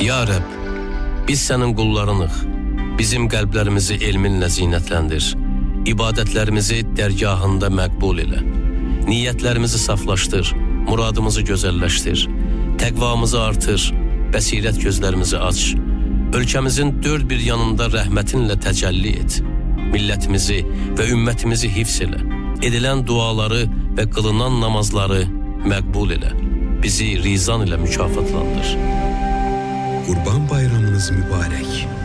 Ya Rəbb, biz sənin qullarınıq. Bizim qəlblərimizi elminlə zinətləndir. İbadətlərimizi dərgahında məqbul elə. Niyyətlərimizi saflaşdır, muradımızı gözəlləşdir. Təqvamızı artır, bəsirət gözlərimizi aç. Ölkəmizin dörd bir yanında rəhmətinlə təcəlli et. Millətimizi və ümmətimizi hifz elə. Edilən duaları və qılınan namazları məqbul elə. Bizi rizan ilə mükafatlandır. Qurban bayramınız mübarək.